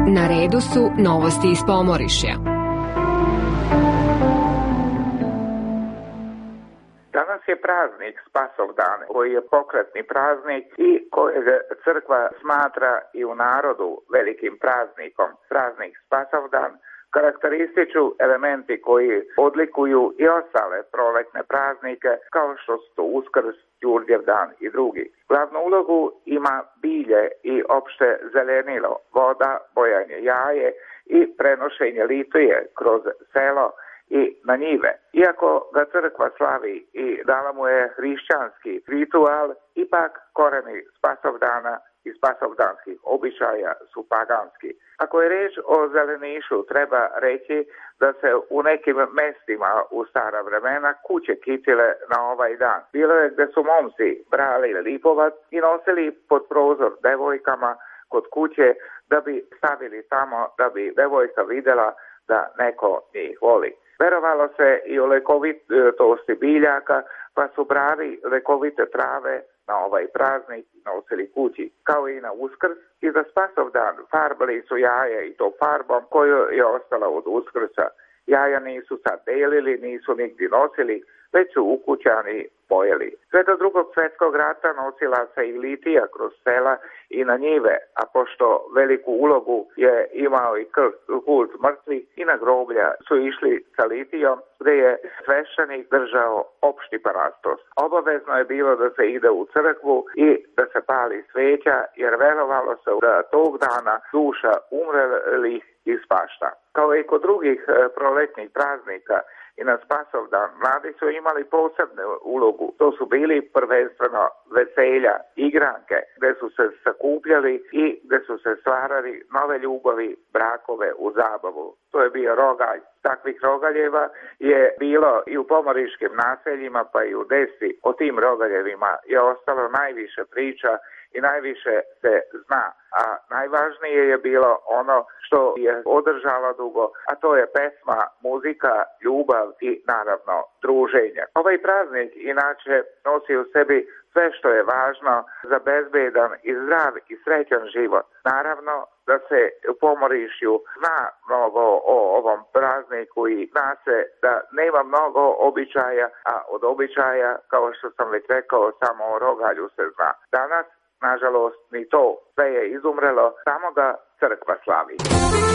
Na redu su novosti iz Pomorišja. Danas je praznik Spasovdan, koji je pokretni praznik i kojeg crkva smatra i u narodu velikim praznikom. Praznik Spasovdan karakterističu elementi koji odlikuju i ostale proletne praznike, kao što su to Uskrs, Đurđev dan i drugi. Glavnu ulogu ima bilje i opšte zelenilo, voda, bojanje jaje i prenošenje litije kroz selo i na njive. Iako ga crkva slavi i dala mu je hrišćanski ritual, ipak koreni Spasovdana i spasovdanskih običaja su paganski. Ako je reč o zelenišu, treba reći da se u nekim mestima u stara vremena kuće kitile na ovaj dan. Bilo je gde su momci brali lipovac i nosili pod prozor devojkama kod kuće da bi stavili tamo, da bi devojka videla da neko njih voli. Verovalo se i o lekovitosti biljaka, pa su brali lekovite trave na ovaj praznik nosili kući. Kao i na Uskrs i za Spasovdan farbali su jaje i to farbom koju je ostala od Uskrsa. Jaja nisu sad delili, nisu nigdje nosili, već su ukućani pojeli. Sve do Drugog svjetskog rata nosila se i litija kroz sela i na njive, a pošto veliku ulogu je imao i kult mrtvih, i na groblja su išli sa litijom, gdje je sveštenik držao opšti parastos. Obavezno je bilo da se ide u crkvu i da se pali sveća, jer verovalo se da tog dana duša umrelih ispašta. Kao i kod drugih proletnih praznika, i na Spasovdan mladi su imali posebnu ulogu. To su bili prvenstveno veselja, igranke, gdje su se sakupljali i gdje su se stvarali nove ljubavi, brakove u zabavu. To je bio rogalj. Takvih rogaljeva je bilo i u pomoriškim naseljima, pa i u Desi. O tim rogaljevima je ostalo najviše priča i najviše se zna. A najvažnije je bilo ono što je održalo dugo, a to je pesma, muzika, ljubav i naravno druženje. Ovaj praznik inače nosi u sebi sve što je važno za bezbedan i zdrav i srećan život. Naravno da se u Pomorišju zna mnogo o ovom prazniku i zna se da nema mnogo običaja, a od običaja, kao što sam već rekao, samo o rogalju se zna. Danas, nažalost, ni to sve je izumrelo, samo ga crkva slavi.